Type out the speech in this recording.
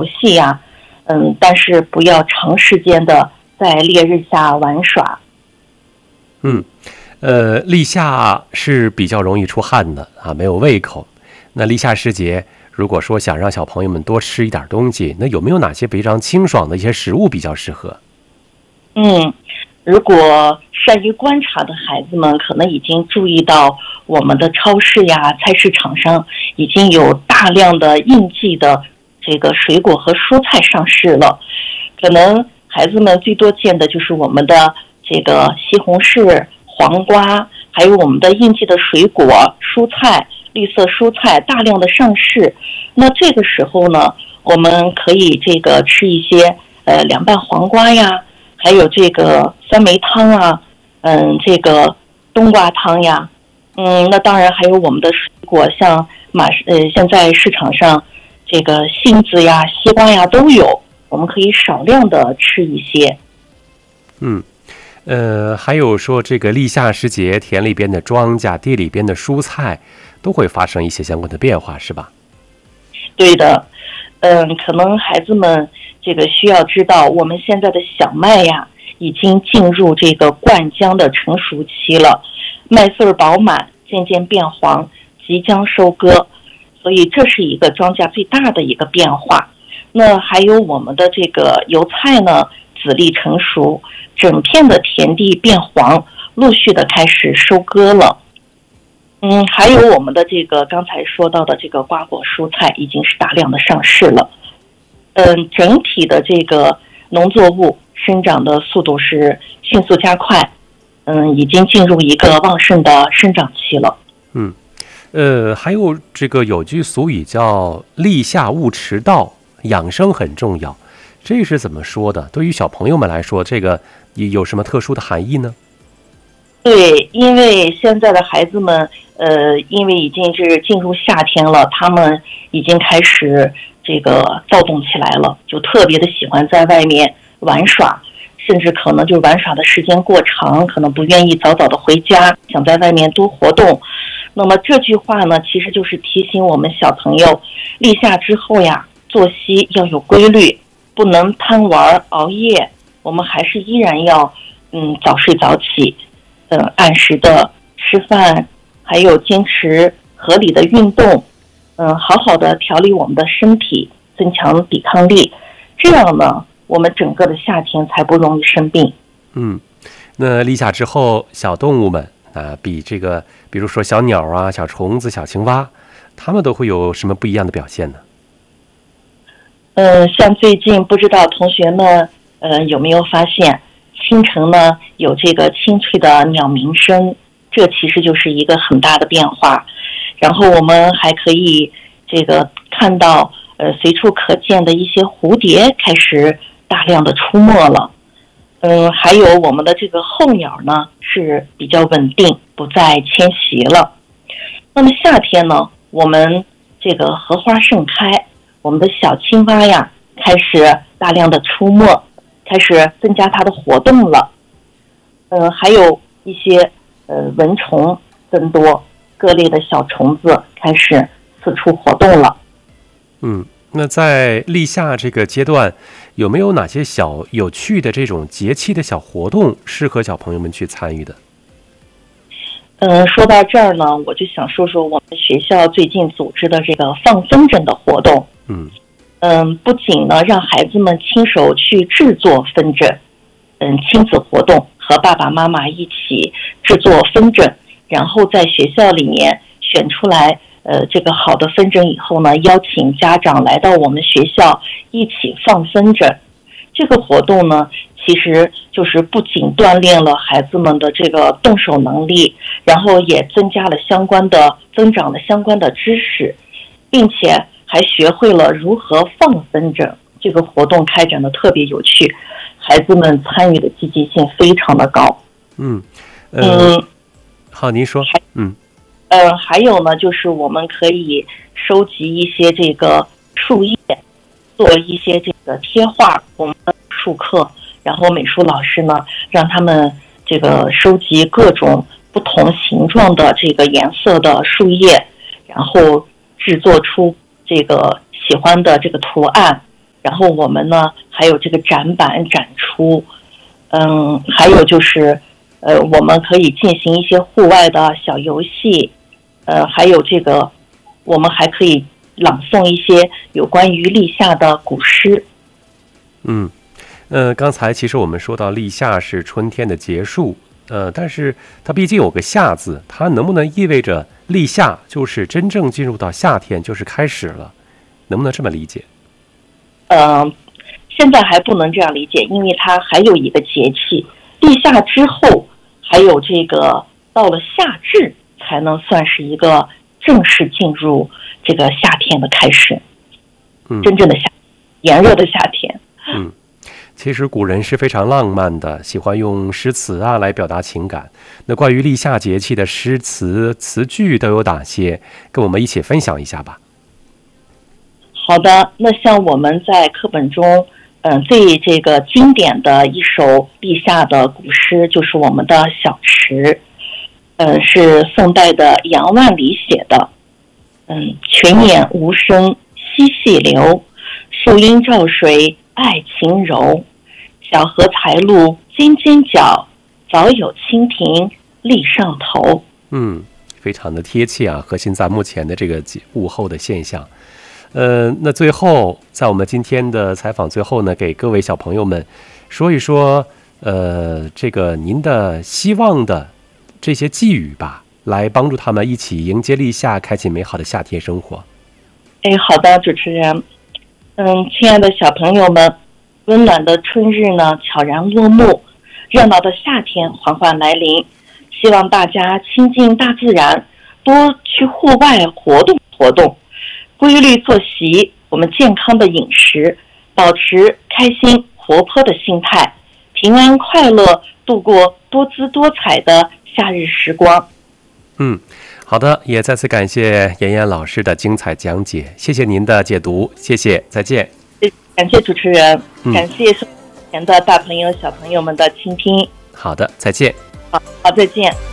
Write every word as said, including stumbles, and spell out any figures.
游戏呀、啊，嗯，但是不要长时间的在烈日下玩耍。 嗯，呃，立夏是比较容易出汗的啊，没有胃口。那立夏时节，如果说想让小朋友们多吃一点东西，那有没有哪些非常清爽的一些食物比较适合？ 嗯，如果善于观察的孩子们可能已经注意到，我们的超市呀、菜市场上已经有大量的应季的这个水果和蔬菜上市了。可能孩子们最多见的就是我们的这个西红柿、黄瓜，还有我们的应季的水果、蔬菜、绿色蔬菜大量的上市。那这个时候呢，我们可以这个吃一些呃凉拌黄瓜呀，还有这个酸梅汤啊，嗯，这个冬瓜汤呀，嗯，那当然还有我们的水果，像马呃现在市场上这个杏子呀、西瓜呀都有，我们可以少量的吃一些。 嗯。呃，还有说这个立夏时节，田里边的庄稼、地里边的蔬菜，都会发生一些相关的变化，是吧？ 对的，嗯，可能孩子们这个需要知道，我们现在的小麦呀，已经进入这个灌浆的成熟期了，麦穗儿饱满，渐渐变黄，即将收割，所以这是一个庄稼最大的一个变化。那还有我们的这个油菜呢，籽粒成熟，整片的田地变黄，陆续的开始收割了。嗯，还有我们的这个刚才说到的这个瓜果蔬菜已经是大量的上市了。嗯，整体的这个农作物生长的速度是迅速加快，嗯，已经进入一个旺盛的生长期了。 嗯，呃，还有这个有句俗语叫“立夏勿迟到”，养生很重要。这是怎么说的？对于小朋友们来说，这个有什么特殊的含义呢？ 对，因为现在的孩子们，呃，因为已经是进入夏天了，他们已经开始这个躁动起来了，就特别的喜欢在外面玩耍，甚至可能就玩耍的时间过长，可能不愿意早早的回家，想在外面多活动。那么这句话呢，其实就是提醒我们小朋友，立夏之后呀，作息要有规律，不能贪玩熬夜，我们还是依然要嗯早睡早起，嗯按时的吃饭，还有坚持合理的运动，嗯好好的调理我们的身体，增强抵抗力，这样呢，我们整个的夏天才不容易生病。 嗯，那立夏之后，小动物们啊，比这个，比如说小鸟啊、小虫子、小青蛙，它们都会有什么不一样的表现呢？ 嗯，像最近不知道同学们呃有没有发现，清晨呢有这个清脆的鸟鸣声，这其实就是一个很大的变化。然后我们还可以这个看到呃随处可见的一些蝴蝶开始大量的出没了。嗯，还有我们的这个候鸟呢是比较稳定，不再迁徙了。那么夏天呢，我们这个荷花盛开，我们的小青蛙呀开始大量的出没，开始增加它的活动了。嗯，还有一些呃蚊虫增多，各类的小虫子开始四处活动了。 嗯，那在立夏这个阶段，有没有哪些小有趣的这种节气的小活动适合小朋友们去参与的？ 嗯，说到这儿呢，我就想说说我们学校最近组织的这个放风筝的活动。 嗯嗯，不仅呢让孩子们亲手去制作风筝，嗯，亲子活动和爸爸妈妈一起制作风筝，然后在学校里面选出来呃这个好的风筝以后呢，邀请家长来到我们学校一起放风筝。这个活动呢，其实就是不仅锻炼了孩子们的这个动手能力，然后也增加了相关的增长了相关的知识，并且还学会了如何放风筝。这个活动开展的特别有趣，孩子们参与的积极性非常的高。 嗯呃、 嗯， 好，您说。嗯呃，还有呢，就是我们可以收集一些这个树叶，做一些这个贴画。我们的术课，然后美术老师呢，让他们这个收集各种不同形状的这个颜色的树叶，然后制作出这个喜欢的这个图案， 然后我们呢还有这个展板展出，嗯，还有就是呃我们可以进行一些户外的小游戏，呃还有这个我们还可以朗诵一些有关于立夏的古诗。 嗯，呃，刚才其实我们说到立夏是春天的结束，呃，但是它毕竟有个夏字，它能不能意味着立夏就是真正进入到夏天，就是开始了？能不能这么理解？ 嗯、呃，现在还不能这样理解，因为它还有一个节气，立夏之后还有这个到了夏至才能算是一个正式进入这个夏天的开始， 嗯， 真正的夏，炎热的夏天。 嗯，其实古人是非常浪漫的，喜欢用诗词啊来表达情感。那关于立夏节气的诗词词句都有哪些？跟我们一起分享一下吧。 好的，那像我们在课本中，嗯、呃，最这个经典的一首立夏的古诗就是我们的《小池》，呃，是宋代的杨万里写的。嗯，泉眼无声惜细流，树阴照水爱晴柔。小荷才露尖尖角，早有蜻蜓立上头。 嗯，非常的贴切啊，和现在目前的这个物候的现象。呃，那最后，在我们今天的采访最后呢，给各位小朋友们说一说，呃，这个您的希望的这些寄语吧，来帮助他们一起迎接立夏，开启美好的夏天生活。 哎，好的，主持人。嗯，亲爱的小朋友们，温暖的春日呢悄然落幕，热闹的夏天缓缓来临。希望大家亲近大自然，多去户外活动活动。规律作息，我们健康的饮食，保持开心活泼的心态，平安快乐度过多姿多彩的夏日时光。 嗯，好的，也再次感谢妍妍老师的精彩讲解，谢谢您的解读，谢谢，再见。 感谢主持人， 嗯、 感谢收听前的大朋友小朋友们的倾听。 好的，再见。 好，好，再见。